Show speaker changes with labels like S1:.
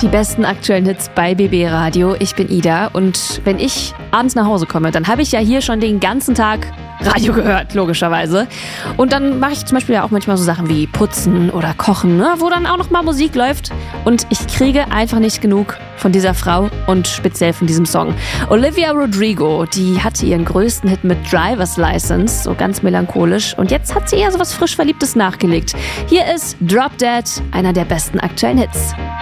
S1: Die besten aktuellen Hits bei BB Radio. Ich bin Ida und wenn ich abends nach Hause komme, dann habe ich ja hier schon den ganzen Tag Radio gehört, logischerweise. Und dann mache ich zum Beispiel ja auch manchmal so Sachen wie Putzen oder Kochen, ne, wo dann auch noch mal Musik läuft. Und ich kriege einfach nicht genug von dieser Frau und speziell von diesem Song. Olivia Rodrigo, die hatte ihren größten Hit mit Driver's License, so ganz melancholisch. Und jetzt hat sie eher so was frisch Verliebtes nachgelegt. Hier ist Drop Dead, einer der besten aktuellen Hits.